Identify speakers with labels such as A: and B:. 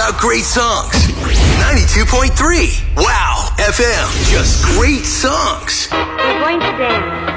A: about great songs. 92.3. Wow FM. Just great songs.
B: We're going to dance.